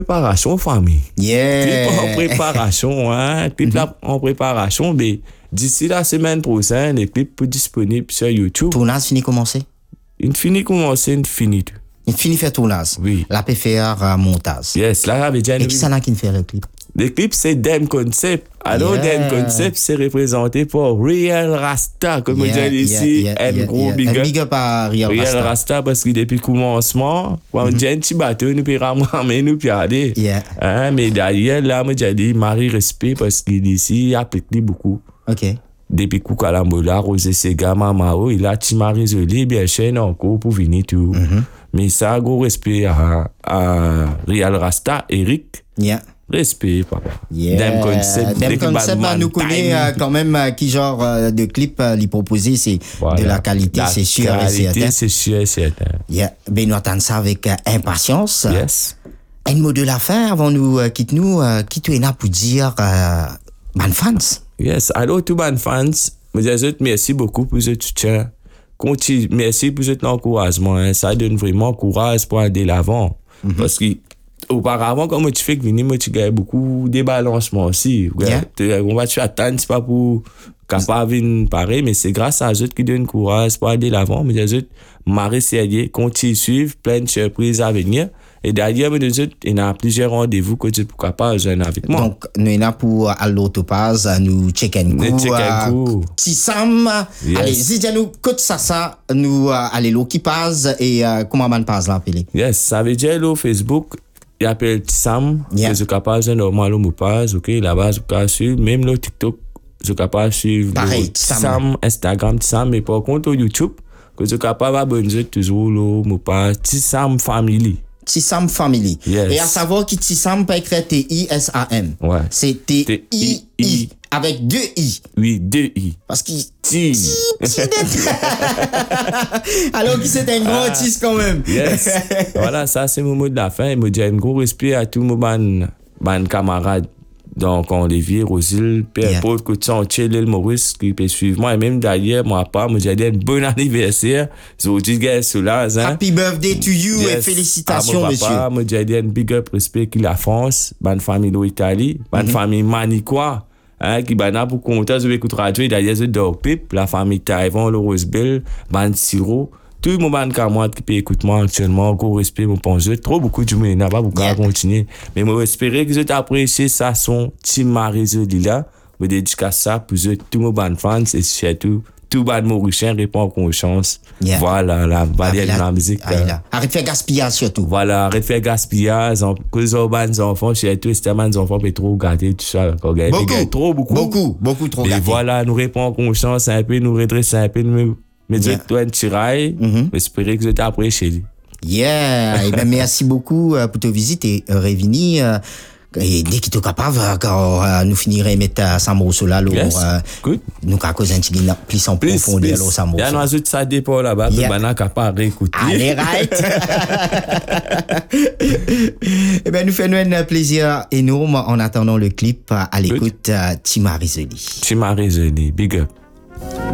préparation, famille. Yeah. Clip en préparation, hein. Clip là en préparation, mais d'ici la semaine prochaine, les clips disponibles sur YouTube. Tournage fini commencé? Une finie commencé, une finie. Il finit faire tournage. Oui. La peut faire montage. Yes, là, j'avais déjà Et qui ça là qui fait le clip? le clip, c'est Dem Concept. Alors, Yeah. Dem Concept, c'est représenté par Real Rasta, comme on dit ici, un gros big up. Big up à Real Real Rasta. Rasta, parce que depuis le commencement, quand on dit un petit bateau, nous pouvons ramener, nous pouvons aller. Yeah. Hein, mais d'ailleurs, là, moi, j'ai dit, Marie, respect, parce qu'il ici, il applique beaucoup. OK. Depuis Koukalambola, Rosé Sega, Mamao, il a Timari Zoli, bien cher encore pour venir tout. Mais ça, gros respect à Real Rasta, Eric. Yeah. Respect, papa. Yeah. Dem Concept. Dem Concept, nous connaît quand même qui genre de clip lui proposer, c'est de la qualité, c'est sûr et certain. C'est sûr et certain. Yeah. Ben, nous attendons ça avec impatience. Yes. Un mot de la fin avant nous quitter nous, qui tu es là pour dire, man fans. Yes. Alors, tout les fans, je dis merci beaucoup pour ce soutien. Merci pour cet encouragement. Hein. Ça donne vraiment courage pour aller de l'avant. Parce que, auparavant, quand tu fais que venir, tu gagnes beaucoup de balancements aussi. Yeah. On va te attendre, c'est pas pour capable de pareil, mais c'est grâce à eux qui donnent courage pour aller de l'avant. Mais les autres, Marie Serrier, continue à suivre, plein de surprises à venir. Et d'ailleurs, il y a plusieurs rendez-vous que tu peux pas joindre avec moi. Donc, nous sommes là pour à l'autopase, nous check un coup. Tissam, Yes. allez, si nous côte ça, nous allez l'occupage et comment man passe là, appelé. Yes, ça veut dire le Facebook, il appelle Tissam, Yeah. je suis capable de normal mon page, ok, là-bas, je peux suivre, même le TikTok, je suis capable de suivre Pareil, Tissam, Instagram, Tissam, mais par contre, au YouTube, que je suis capable d'abonner toujours le mon page Tissam Family. Tissam Family. Yes. Et à savoir que Tissam peut écrire T-I-S-A-M. Ouais. C'est T-I-I avec deux I. Oui, 2 I. Parce que Ti. alors que c'est un grand artiste quand même. Yes. Voilà, ça c'est mon mot de la fin. Il me dit un gros respect à tous mes camarades. Donc, on les vire aux îles, peu importe que tu sois en l'île Maurice, qui peut suivre moi. Et même d'ailleurs, moi, pas, moi, j'ai dit un bon anniversaire. Je vous dis, gars, cela, hein. Happy birthday to you Yes. et félicitations, monsieur. Papa, moi, j'ai dit un big up respect qui la France, bonne famille d'Italie, bonne famille Manicois, hein, qui bana pour compter, je vais écouter radio, d'ailleurs, je dors pip, la famille Taïwan, le Rosebell, bonne Siro. Tout le monde qui peut écouter moi actuellement, gros respect, mon pense, trop beaucoup de monde, n'a pas beaucoup à continuer. Mais moi, j'espère que vous appréciez ça, son Team Marie-Zoli là. Je dédicace ça pour tout le monde fans et surtout, tout le monde mauricien répond en conscience. Yeah. Voilà, la valeur de la musique. Arrête de faire gaspillage surtout. Voilà, arrête de faire gaspillage, que les enfants, surtout, c'est les enfants peuvent trop regarder tout ça. Beaucoup trop Et gâtés. voilà, nous répond en conscience un peu, nous redresse un peu, nous mettons toi un tirail, espérer que vous êtes apprécié. Yeah, et ben merci beaucoup pour ta visite et Révini. Et dès qu'il est capable, quand nous finirons mettre Samo Sola, Good. nous qu'à cause un petit peu plus en profondeur, là, Samo. Il y a un autre ça dépend là-bas, que maintenant capable réécouter. Allez, right. Eh ben, nous faisons un plaisir énorme en attendant le clip à l'écoute Timari Zoli. Timari Zoli, big up.